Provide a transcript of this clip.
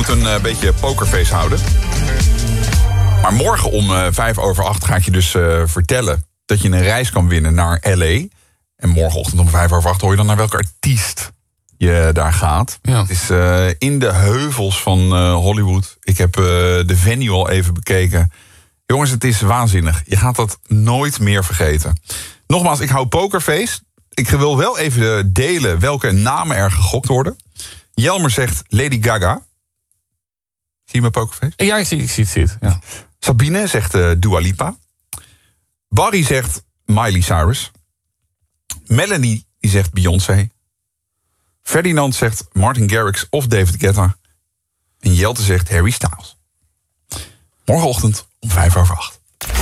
moet een beetje pokerface houden. Maar morgen om 8:05 ga ik je dus vertellen dat je een reis kan winnen naar L.A. En morgenochtend om 8:05 hoor je dan naar welke artiest je daar gaat. Ja. Het is in de heuvels van Hollywood. Ik heb de venue al even bekeken. Jongens, het is waanzinnig. Je gaat dat nooit meer vergeten. Nogmaals, ik hou pokerface. Ik wil wel even delen welke namen er gegokt worden. Jelmer zegt Lady Gaga. Zie je mijn pokerface? Ja, ik zie het. Ja. Sabine zegt Dua Lipa. Barry zegt Miley Cyrus. Melanie die zegt Beyoncé. Ferdinand zegt Martin Garrix of David Guetta. En Jelte zegt Harry Styles. Morgenochtend om 8:05.